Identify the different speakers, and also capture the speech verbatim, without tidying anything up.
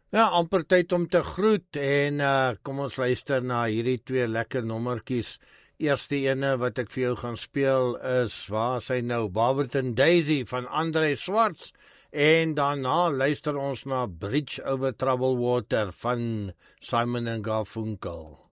Speaker 1: Ja, amper tyd om te groet en uh, kom ons luister na hierdie twee lekker nommertjies. Eerste ene wat ek vir jou gaan speel is, waar is hy nou, Barberton Daisy van Andre Swarts, en daarna luister ons na Bridge Over Troubled Water van Simon and Garfunkel.